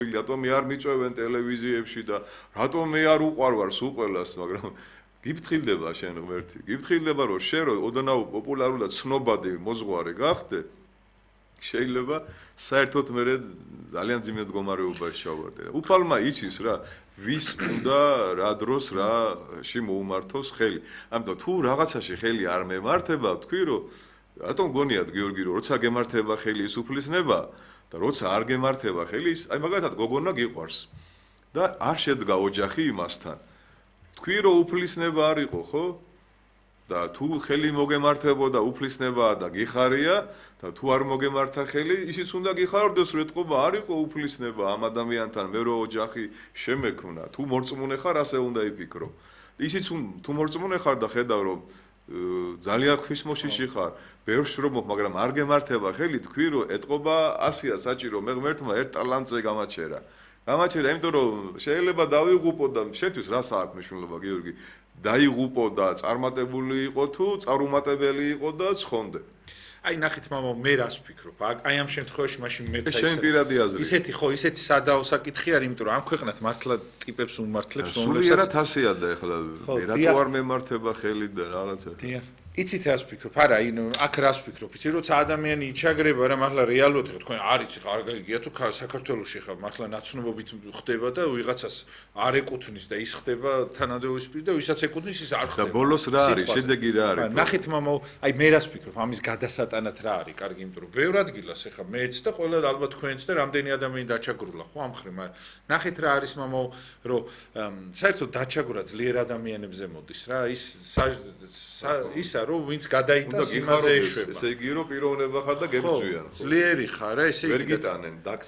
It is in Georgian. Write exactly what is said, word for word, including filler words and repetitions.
რატომ მე არ მიწვევენ ტელევიზიებში და რატომ მე არ უყვარვარ სულ ყველას, მაგრამ გიფრთხილდება შენ ღმერთი. გიფრთხილდება რომ შენ რო ოდნავ პოპულარული და ცნობადი მოძღვარი გახდე, შეიძლება საერთოდ მე ძალიან ძიმე მდგომარეობაში ჩავარდე. უფალმა იცის რა, ვის უნდა რა დროს რაში მოუმართოს ხელი. ამიტომ თუ რაღაცაში ხელი არ მემართება, თქვი რომ რატომ გონიათ გიორგი რომ როცა გემართება ხელი ის უფლისნება და როცა არ გემართება ხელი ის, აი მაგალითად გოგონა გიყვარს და არ შედგა ოჯახი იმასთან. თქვი რომ უფლისნება არ იყო, ხო? და თუ ხელი მოგემართებოდა უფლისნებაა და გიხარია და თუ არ მოგემართა ხელი, ისიც უნდა გიხარდეს, რომ ეთყობა არ იყო უფლისნება ამ ადამიანთან, მე რო ოჯახი შემექმნა. თუ მორწმუნე ხარ, ასე უნდა იფიქრო. ისიც თუ მორწმუნე ხარ და ხედავ რომ ძალიან ღვთისმოშიში ხარ, ბევრს რომ მოხ, მაგრამ არ გემართება ხელი, თქვი რომ ეთყობა ასია საჭირო, მე ღმერთმა ერთ ტალანტზე გამაჩერა. გამაჩერა, იმიტომ რომ შეიძლება დავიღუპო და შენთვის რა საქმე მნიშვნელობა გიორგი? დაიღუპო და წარმატებული იყო თუ წარუმატებელი იყო და ცხონდე. აი ნახეთ მამა მე რას ვფიქრობ? აი ამ შემთხვევაში მაშინ მეც აი შენ პირადი აზრი. ისეთი ხო, ისეთი სადაო საკითხი არის, იმიტომ რომ ამ ქვეყნად მართლა ტიპებს უმართლებს, სულიერად ასია და ეხლა მე რატო არ მემართება ხელი და რაღაცა. დიახ. იცით რას ვფიქრობ? არა, ინ აქ რას ვფიქრობ? იცი როცა ადამიანი იჩაგრება რა მართლა რეალურად ხო თქვენ არ იცი ხარ გიგია თუ საქართველოში ხარ მართლა ნაცნობობით ხდება და ვიღაცას არ ეკუთვნის და ის ხდება თანადოების პირ და ვისაც ეკუთვნის ის არ ხდება. და ბოლოს რა არის? შედეგი რა არის? ნახეთ მამა, აი მე რას ვფიქრობ? ამის გადასატანად რა არის? კარგი, იმიტომ რომ ბევრ ადგილას ეხა მეც და ყველა ალბათ თქვენც და რამდენი ადამიანი დაჩაგრულა ხო ამ ხრი, მაგრამ ნახეთ რა არის მამა, რომ საერთოდ დაჩაგვრა ძლიერ ადამიანებზე მოდის რა, ის ისა რომ ვინც გადაიტანს იმაზე ეშვება. ესე იგი რომ პიროვნება ხარ და გებრძვიან ხო? ძლიერი ხარ რა, ესე იგი ვერ გიტანენ,